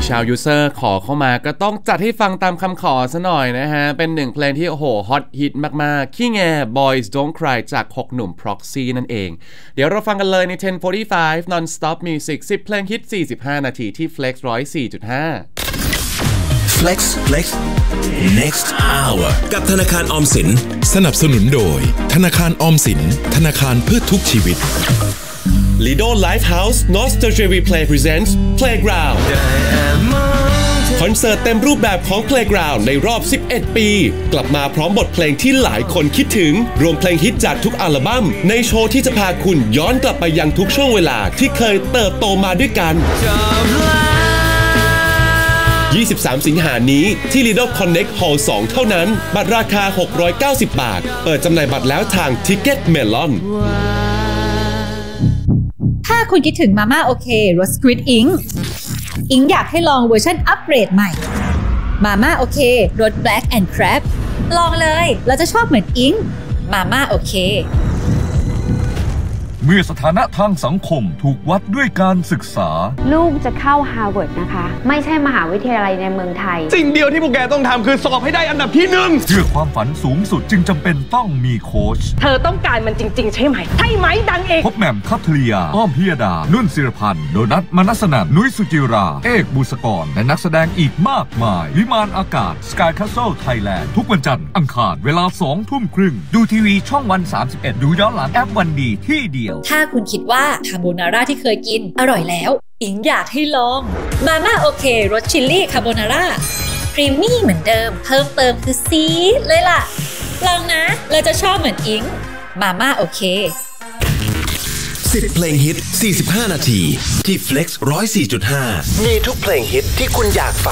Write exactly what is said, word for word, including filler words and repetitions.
ชาวยูเซอร์ขอเข้ามาก็ต้องจัดให้ฟังตามคำขอซะหน่อยนะฮะเป็นหนึ่งเพลงที่โอ้โหฮอตฮิตมากๆขี้แง Boys Don't Cry จากหกหนุ่ม Proxy นั่นเองเดี๋ยวเราฟังกันเลยใน เท็น โฟร์ตี้ไฟว์ Non-Stop Music สิบเพลงฮิตสี่สิบห้านาทีที่ Flex หนึ่งร้อยสี่จุดห้า Flex Flex Next Hour กับธนาคารออมสินสนับสนุนโดยธนาคารออมสินธนาคารเพื่อทุกชีวิต Lido Lifehouse Nostalgia Replay Presents Playground คอนเสิร์ตเต็มรูปแบบของ Playground ในรอบสิบเอ็ดปีกลับมาพร้อมบทเพลงที่หลายคนคิดถึงรวมเพลงฮิตจากทุกอัลบั้มในโชว์ที่จะพาคุณย้อนกลับไปยังทุกช่วงเวลาที่เคยเติบโตมาด้วยกันยี่สิบสามสิงหานี้ที่ Lido Connect Hall สองเท่านั้นบัตรราคาหกร้อยเก้าสิบบาทเปิดจำหน่ายบัตรแล้วทาง Ticket Melon ถ้าคุณคิดถึงมาม่าโอเครส Squid Ink อิงอยากให้ลองเวอร์ชันอัปเกรดใหม่มาม่าโอเครส Black and Crab ลองเลยเราจะชอบเหมือนอิงมาม่าโอเคเมื่อสถานะทางสังคมถูกวัดด้วยการศึกษาลูกจะเข้าฮาร์วาร์ดนะคะไม่ใช่มหาวิทยาลัยในเมืองไทยสิ่งเดียวที่พวกแกต้องทำคือสอบให้ได้อันดับที่หนึ่งเพื่อความฝันสูงสุดจึงจำเป็นต้องมีโค้ชเธอต้องการมันจริงๆใช่ไหมใช่ไหมดังเอกพบแหม่มคัทลียาอ้อมพิยดานุ่นศิรพันธ์โดนัทมนัสนันท์นุ้ยสุจิราเอกบุษกรและนักแสดงอีกมากมายวิมานอากาศ Sky Castle Thailand ทุกวันจันทร์อังคารเวลาสองทุ่มครึ่งดูทีวีช่องวันสามสิบเอ็ดดูย้อนหลังแอปวันดีที่เดียวถ้าคุณคิดว่าคาโบนาร่าที่เคยกินอร่อยแล้วอิงอยากให้ลองมาม่าโอเครสชิลลี่คาโบนาร่าครีมมี่เหมือนเดิมเพิ่มเติมคือซีดเลยล่ะลองนะเราจะชอบเหมือนอิงมาม่าโอเคสิบเพลงฮิตสี่สิบห้านาทีที่ Flex หนึ่งร้อยสี่จุดห้ามีทุกเพลงฮิตที่คุณอยากฟัง